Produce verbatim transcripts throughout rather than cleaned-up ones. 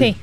Sí.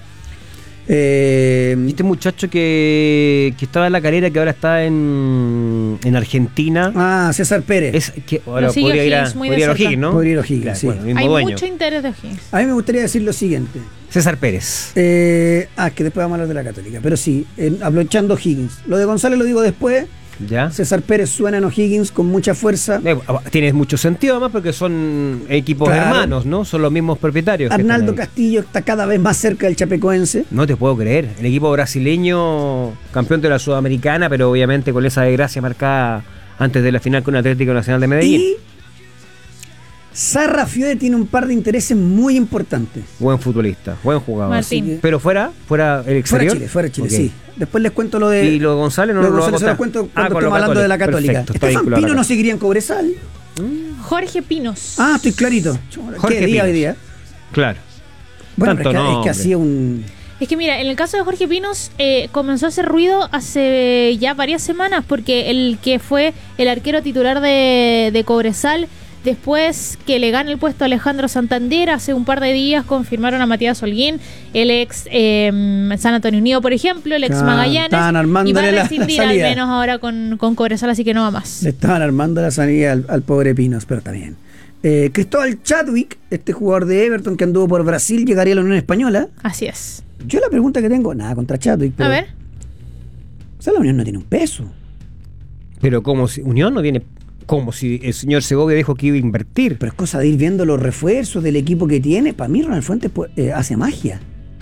Eh, Este muchacho que, que estaba en La Calera, que ahora está en, en Argentina. ah, César Pérez. Es que ahora Lo sigue podría ir a, O'Higgins muy de podría ir a cerca. O'Higgins, ¿no? Podría ir a O'Higgins, Claro, sí. bueno, mismo Hay dueño. mucho interés de O'Higgins. A mí me gustaría decir lo siguiente. César Pérez. Eh, ah, que después vamos a hablar de la Católica. Pero sí, eh, aprovechando O'Higgins. Lo de González lo digo después. ¿Ya? César Pérez suena en O'Higgins con mucha fuerza. Eh, tiene mucho sentido además porque son equipos Claro. hermanos, ¿no? Son los mismos propietarios. que Arnaldo están ahí. Castillo está cada vez más cerca del chapecoense. No te puedo creer. El equipo brasileño, campeón de la Sudamericana, pero obviamente con esa desgracia marcada antes de la final con Atlético Nacional de Medellín. Y Sarra Fiore tiene un par de intereses muy importantes. Buen futbolista, buen jugador. Martín. Así que- Pero fuera, fuera el Fuera exterior. Chile, fuera Chile, Ok. sí. Después les cuento lo de. Y lo de González no lo de lo va a González se contar. lo cuento Ah, cuando con lo estemos hablando de la Católica. Perfecto, está Estefan vinculado Pino acá. no seguiría en Cobresal. Jorge Pinos. Ah, estoy clarito. Jorge ¿Qué día Pinos. hoy día? Claro. Bueno, Tanto pero es, que, no, es que hombre. hacía un. Es que mira, en el caso de Jorge Pinos eh, comenzó a hacer ruido hace ya varias semanas porque el que fue el arquero titular de, de Cobresal, después que le gana el puesto a Alejandro Santander, hace un par de días confirmaron a Matías Holguín, el ex eh, San Antonio Unido, por ejemplo, el ex Ah, Magallanes, estaban y va armándole a la- la rescindir al salida. menos ahora con, con Cobresal, así que no va más. Le estaban armando la salida al, al pobre Pinos, pero también. Eh, Cristóbal Chadwick, este jugador de Everton que anduvo por Brasil, llegaría a la Unión Española. Así es. Yo la pregunta que tengo, nada contra Chadwick, pero. A ver. O sea, la Unión no tiene un peso. Pero como si Unión no tiene. Como si el señor Segovia dijo que iba a invertir. Pero es cosa de ir viendo los refuerzos del equipo que tiene. Para mí, Ronald Fuentes pues, eh, hace magia.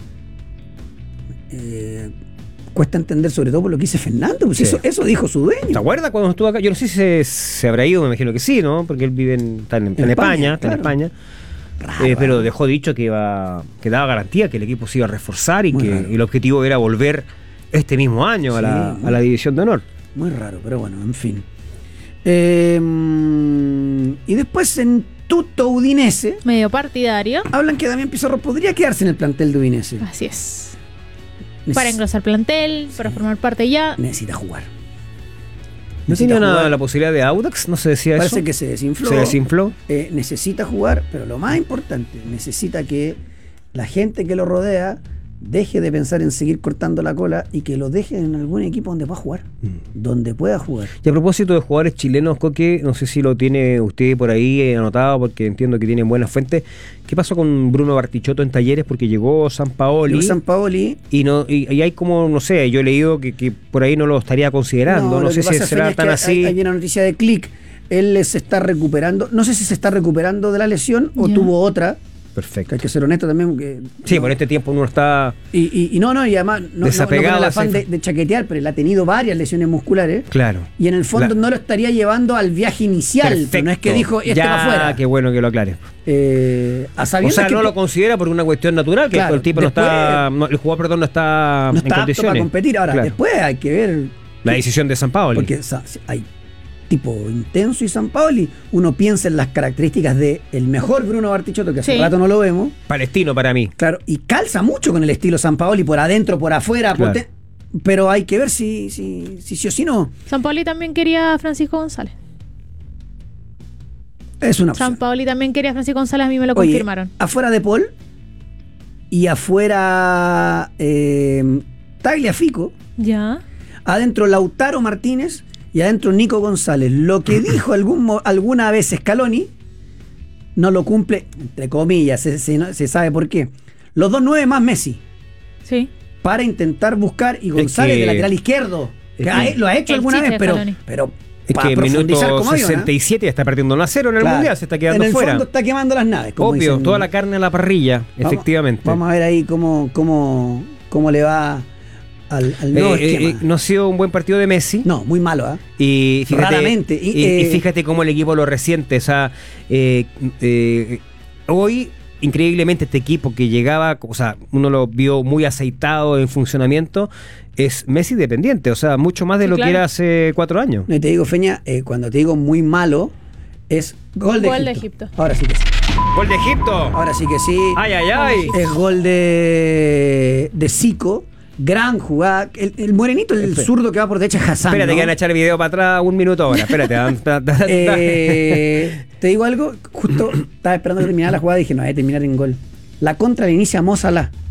Eh, cuesta entender, sobre todo por lo que dice Fernando. Pues Sí. eso, eso dijo su dueño. ¿Te acuerdas cuando estuvo acá? Yo no sé si se, se habrá ido, me imagino que sí, ¿no? Porque él vive en, está en, en En España, España, está en claro. España. Raro, Eh, pero raro. dejó dicho que iba, que daba garantía que el equipo se iba a reforzar y Muy que raro. el objetivo era volver este mismo año a, Sí, la, muy- a la División de Honor. Muy raro, pero bueno, en fin. Eh, y después en Tutto Udinese Medio partidario. hablan que Damián Pizarro podría quedarse en el plantel de Udinese. Así es. Neces- Para engrosar plantel, para formar parte ya. Necesita jugar. ¿No Necesita tenía una- jugar. la posibilidad de Audax? ¿No se decía Parece eso? que se desinfló. Se desinfló. Eh, necesita jugar, pero lo más importante, necesita que la gente que lo rodea deje de pensar en seguir cortando la cola y que lo deje en algún equipo donde pueda jugar. Mm. Donde pueda jugar. Y a propósito de jugadores chilenos, Coque, no sé si lo tiene usted por ahí eh, anotado porque entiendo que tienen buenas fuentes. ¿Qué pasó con Bruno Bartichotto en Talleres? Porque llegó Sampaoli San Paoli. y no y, y hay como, no sé, yo he leído que, que por ahí no lo estaría considerando. No, lo sé que si pasa, será Feña, es tan que así. Hay, hay una noticia de Click. Él se está recuperando. No sé si se está recuperando de la lesión o Ya. tuvo otra. Que Perfecto. hay que ser honesto también. Que, Sí, no- por este tiempo uno está. Y, y, y no, no, y además no, no, no con Desapegado el a afán ese- de, de chaquetear, pero él ha tenido varias lesiones musculares. Claro. Y en el fondo La- no lo estaría llevando al viaje inicial. Pero no es que dijo, este ya, va afuera. qué bueno que lo aclare. Eh, a O sabiendas sea, que no po- lo considera por una cuestión natural, que Claro, el tipo después- no está. no, el jugador, perdón, no está, no en está apto para condiciones. competir. Ahora, Claro. después hay que ver. La decisión de San Paolo. Porque sa- hay tipo intenso y San Paoli. Uno piensa en las características de el mejor Bruno Bartichotto, que hace Sí. rato no lo vemos. Palestino para mí. Claro, y calza mucho con el estilo San Paoli, por adentro, por afuera. Claro. poten- Pero hay que ver si, si, si sí o si no. San Paoli también quería a Francisco González. Es una San opción. Paoli también quería a Francisco González, a mí me lo Oye, confirmaron. afuera de Paul y afuera eh, Tagliafico, Ya. adentro Lautaro Martínez y adentro Nico González. Lo que dijo algún, mo- alguna vez Scaloni no lo cumple, entre comillas, se, se- no- se sabe por qué. Los dos nueve más Messi Sí. para intentar buscar y González que- de lateral izquierdo. es Que ha- que- lo ha hecho El alguna chiste vez, de pero, Scaloni. pero Es para que profundizar minuto como avión, ¿eh? sesenta y siete ya está perdiendo uno a cero en el Claro. mundial, se está quedando en el fuera. fondo está quemando las naves. como Obvio, dicen. toda la carne a la parrilla, Vamos- efectivamente. Vamos a ver ahí cómo, cómo, cómo le va al, al nuevo Eh, eh, esquema. eh, no ha sido un buen partido de Messi. No, muy malo, ¿ah? Y fíjate, Raramente. Y, Y, y eh, fíjate cómo el equipo lo resiente. O sea, eh, eh, hoy, increíblemente, este equipo que llegaba, o sea, uno lo vio muy aceitado en funcionamiento, es Messi dependiente. O sea, mucho más de Sí, lo claro. que era hace cuatro años. No, y te digo, Feña, eh, cuando te digo muy malo, es gol de, Gol de Egipto. Egipto. Ahora sí que sí. ¡Gol de Egipto! Ahora sí que sí. ¡Ay, ay, ay! Es gol de, de Zico. Gran jugada. El, el morenito, el Espera. zurdo que va por derecha, Hassan. Espérate, ¿no? que van a echar el video para atrás un minuto ahora. Espérate. da- da- da- Eh, te digo algo, justo estaba esperando que terminara la jugada y dije, no, voy a terminar en gol. La contra la inicia Mo Salah.